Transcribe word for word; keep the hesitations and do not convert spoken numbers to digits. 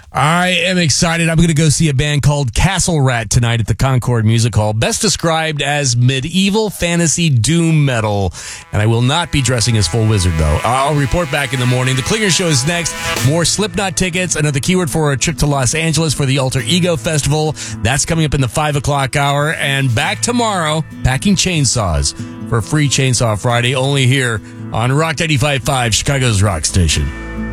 I am excited. I'm going to go see a band called Castle Rat tonight at the Concord Music Hall, best described as medieval fantasy doom metal. And I will not be dressing as full wizard, though. I'll report back in the morning. The Klinger Show is next. More Slipknot tickets, another keyword for a trip to Los Angeles for the Alter Ego Festival. That's coming up in the five o'clock hour. And back tomorrow, packing chainsaws for a free Chainsaw Friday, only here on Rock ninety-five point five, Chicago's rock station.